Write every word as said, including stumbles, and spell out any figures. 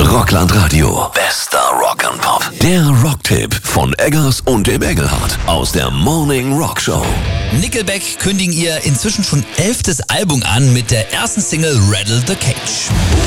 Rockland Radio. Bester Rock'n'Pop. Der Rocktipp von Eggers und dem Engelhardt aus der Morning Rock Show. Nickelback kündigen ihr inzwischen schon elftes Album an mit der ersten Single Rattle the Cage.